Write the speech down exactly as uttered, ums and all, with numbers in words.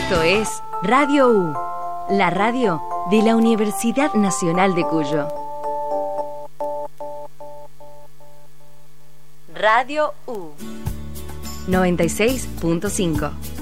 Esto es Radio U, la radio de la Universidad Nacional de Cuyo. Radio U noventa y seis punto cinco.